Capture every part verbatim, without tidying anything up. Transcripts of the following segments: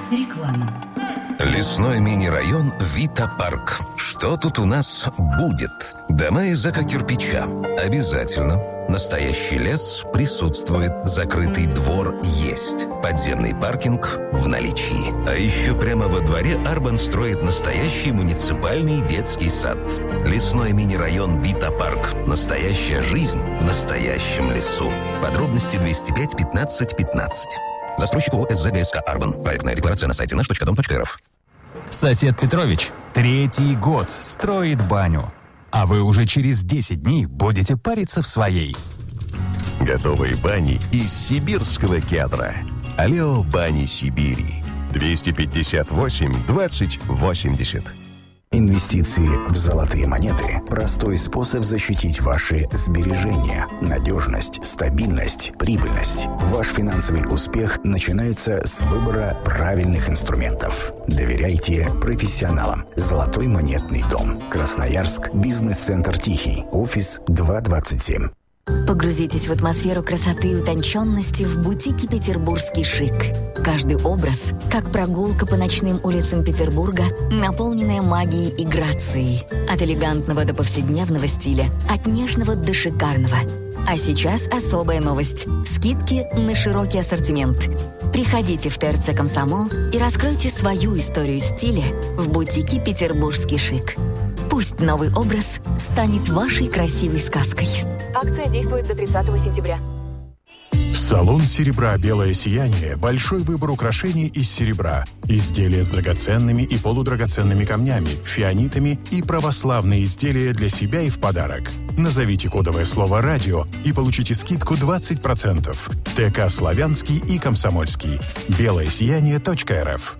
Реклама. Лесной мини-район Вита-парк. Что тут у нас будет? Дома из эко-кирпича. Обязательно. Настоящий лес присутствует. Закрытый двор есть. Подземный паркинг в наличии. А еще прямо во дворе Арбан строит настоящий муниципальный детский сад. Лесной мини-район Вита-парк. Настоящая жизнь в настоящем лесу. Подробности двести пять пятнадцать пятнадцать. Застройщик ООО СЗГСК «Арбан». Проектная декларация на сайте наш точка дом точка эр эф. Сосед Петрович третий год строит баню, а вы уже через десять дней будете париться в своей. Готовые бани из сибирского кедра. Алео Бани Сибири. двести пятьдесят восемь двадцать восемьдесят. Инвестиции в золотые монеты – простой способ защитить ваши сбережения. Надежность, стабильность, прибыльность. Ваш финансовый успех начинается с выбора правильных инструментов. Доверяйте профессионалам. Золотой монетный дом. Красноярск. Бизнес-центр «Тихий». Офис два двадцать семь. Погрузитесь в атмосферу красоты и утонченности в бутике «Петербургский шик». Каждый образ, как прогулка по ночным улицам Петербурга, наполненная магией и грацией. От элегантного до повседневного стиля, от нежного до шикарного. А сейчас особая новость. Скидки на широкий ассортимент. Приходите в ТРЦ «Комсомол» и раскройте свою историю стиля в бутике «Петербургский шик». Пусть новый образ станет вашей красивой сказкой. Акция действует до тридцатого сентября. Салон серебра «Белое сияние» – большой выбор украшений из серебра. Изделия с драгоценными и полудрагоценными камнями, фианитами и православные изделия для себя и в подарок. Назовите кодовое слово «Радио» и получите скидку двадцать процентов. ТК «Славянский» и «Комсомольский». белое сияние точка эр эф.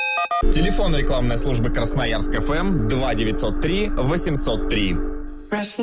Телефон рекламной службы Красноярск ФМ два девятьсот три восемьсот три.